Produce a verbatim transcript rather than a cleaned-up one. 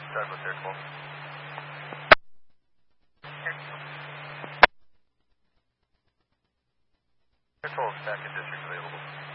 Douglas Air twelve. Air twelve, back in district available.